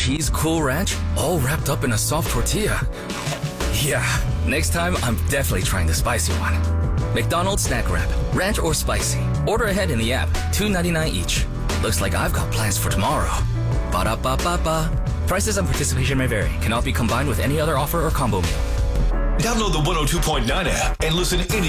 cheese Cool Ranch, all wrapped up in a soft tortilla. Yeah, next time I'm definitely trying the spicy one. McDonald's Snack Wrap, ranch or spicy. Order ahead in the app, $2.99 each. Looks like I've got plans for tomorrow. Ba-da-ba-ba-ba. Prices and participation may vary. Cannot be combined with any other offer or combo meal. Download the 102.9 app and listen any